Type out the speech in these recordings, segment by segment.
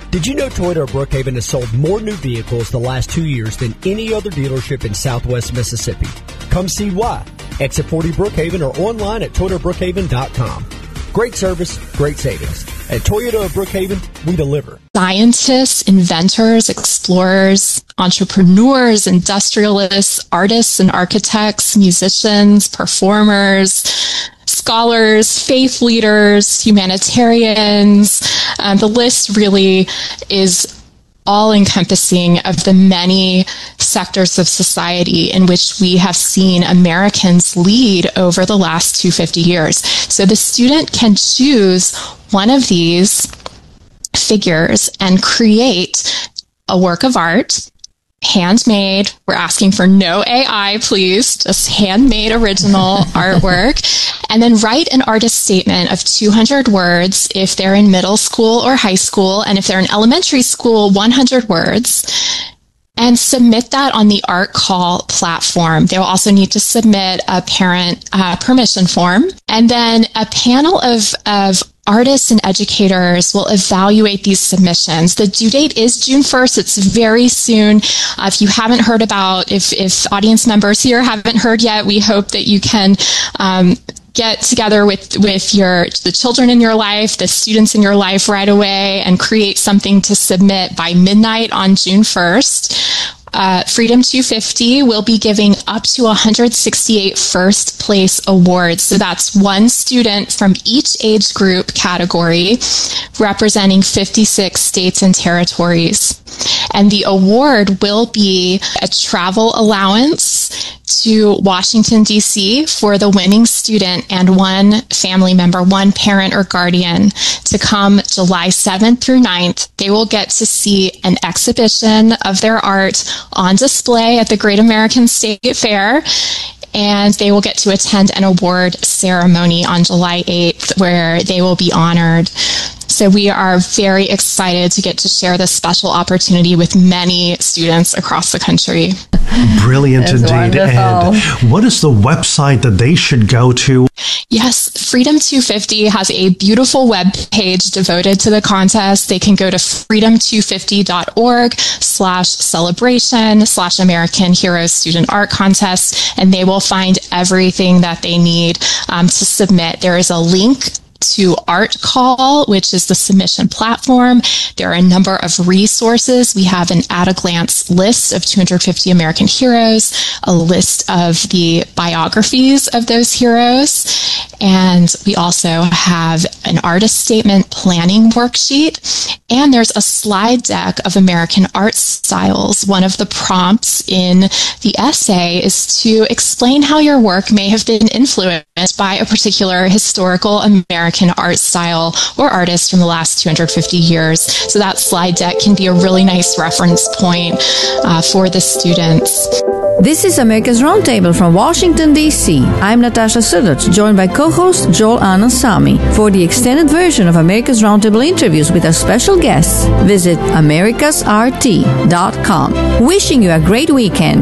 Did you know Toyota of Brookhaven has sold more new vehicles the last 2 years than any other dealership in Southwest Mississippi? Come see why. Exit 40 Brookhaven or online at ToyotaBrookhaven.com. Great service, great savings. At Toyota of Brookhaven, we deliver. Scientists, inventors, explorers, entrepreneurs, industrialists, artists and architects, musicians, performers, scholars, faith leaders, humanitarians. The list really is all-encompassing of the many sectors of society in which we have seen Americans lead over the last 250 years. So the student can choose one of these figures and create a work of art, handmade. We're asking for no AI, please, just handmade original artwork. And then write an artist statement of 200 words if they're in middle school or high school. And if they're in elementary school, 100 words. And submit that on the Art Call platform. They'll also need to submit a parent permission form. And then a panel of artists and educators will evaluate these submissions. The due date is June 1st. It's very soon. If you haven't heard about, if audience members here haven't heard yet, we hope that you can get together with the children in your life, the students in your life right away, and create something to submit by midnight on June 1st. Freedom 250 will be giving up to 168 first place awards. So that's one student from each age group category, representing 56 states and territories. And the award will be a travel allowance to Washington, D.C. for the winning student and one family member, one parent or guardian, to come July 7th through 9th. They will get to see an exhibition of their art on display at the Great American State Fair, and they will get to attend an award ceremony on July 8th where they will be honored. So we are very excited to get to share this special opportunity with many students across the country. Brilliant indeed. Wonderful. And what is the website that they should go to? Yes, Freedom 250 has a beautiful web page devoted to the contest. They can go to freedom250.org/celebration/American Heroes Student Art Contest, and they will find everything that they need to submit. There is a link to Art Call, which is the submission platform. There are a number of resources. We have an at-a-glance list of 250 American heroes, a list of the biographies of those heroes, and we also have an artist statement planning worksheet, and there's a slide deck of American art styles. One of the prompts in the essay is to explain how your work may have been influenced by a particular historical American art style or artist from the last 250 years. So that slide deck can be a really nice reference point for the students. This is America's Roundtable from Washington, D.C. I'm Natasha Suddert, joined by co-host Joel Anand-Samy. For the extended version of America's Roundtable interviews with our special guests, visit americasrt.com. Wishing you a great weekend.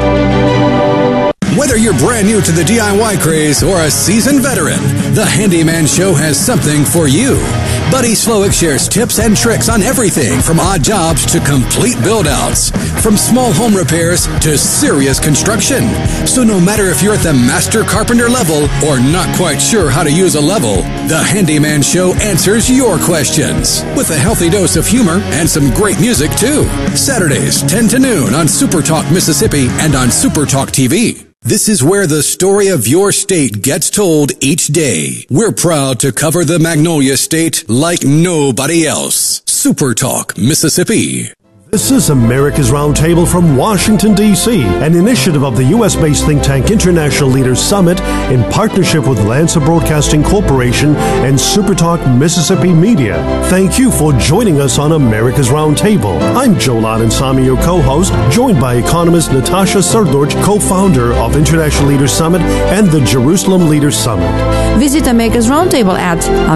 Whether you're brand new to the DIY craze or a seasoned veteran, the Handyman Show has something for you. Buddy Slowick shares tips and tricks on everything from odd jobs to complete build-outs, from small home repairs to serious construction. So no matter if you're at the master carpenter level or not quite sure how to use a level, the Handyman Show answers your questions with a healthy dose of humor and some great music too. Saturdays, 10 to noon on Super Talk Mississippi and on Super Talk TV. This is where the story of your state gets told each day. We're proud to cover the Magnolia State like nobody else. Super Talk Mississippi. This is America's Roundtable from Washington, D.C., an initiative of the U.S.-based think tank International Leaders Summit in partnership with Lancer Broadcasting Corporation and SuperTalk Mississippi Media. Thank you for joining us on America's Roundtable. I'm Joel Anand-Samy, your co-host, joined by economist Natasha Suddert, co-founder of International Leaders Summit and the Jerusalem Leaders Summit. Visit America's Roundtable at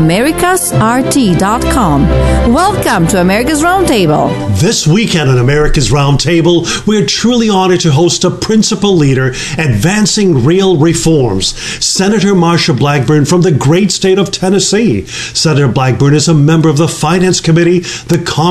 americasrt.com. Welcome to America's Roundtable. This weekend on America's Roundtable, we're truly honored to host a principal leader advancing real reforms, Senator Marsha Blackburn from the great state of Tennessee. Senator Blackburn is a member of the Finance Committee, the